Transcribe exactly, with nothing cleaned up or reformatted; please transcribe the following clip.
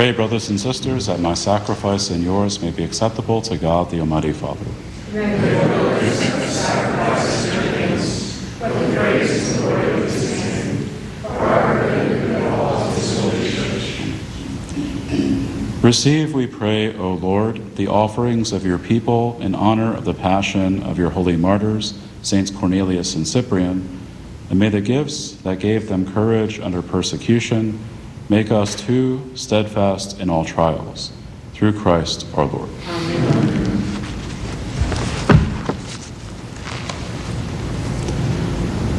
Pray, brothers and sisters, that my sacrifice and yours may be acceptable to God, the Almighty Father. May the Lord accept the sacrifice of your hands, for the praise and glory of his name, for our good and the all of his holy church. Receive, we pray, O Lord, the offerings of your people in honor of the passion of your holy martyrs, Saints Cornelius and Cyprian, and may the gifts that gave them courage under persecution make us too steadfast in all trials. Through Christ our Lord. Amen.